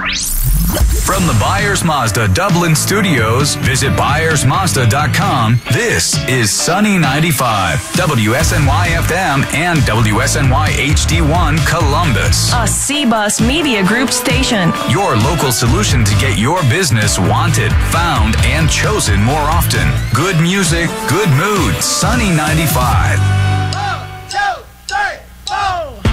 From the Byers Mazda Dublin studios, visit ByersMazda.com. This is Sunny 95, WSNY FM and WSNY HD1 Columbus. A C-Bus Media Group station. Your local solution to get your business wanted, found, and chosen more often. Good music, good mood. Sunny 95.